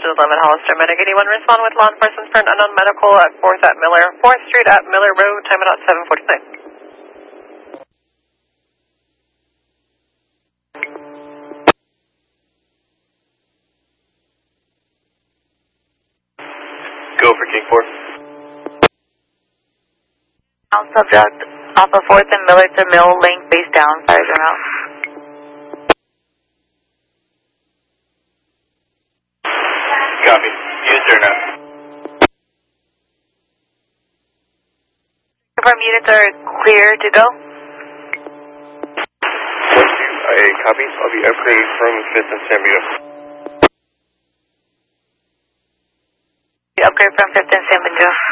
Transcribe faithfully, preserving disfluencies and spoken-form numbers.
Station eleven Hollister, Medic eighty-one, respond with law enforcement for an unknown medical at fourth at Miller, fourth Street at Miller Road, time about seven forty-nine. Go for King four. Now subject off of fourth and Miller to Mill Lane, face down, fires are out. Copy. Use turn now. Confirm units are clear to go. one two, I A, copy. I'll be upgraded from fifth and San Benito. Upgrade from fifth and San Benito.